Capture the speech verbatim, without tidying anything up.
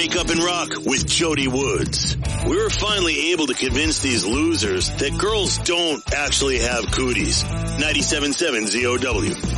Wake Up and Rock with Jody Woods. We were finally able to convince these losers that girls don't actually have cooties. ninety-seven point seven Z O W.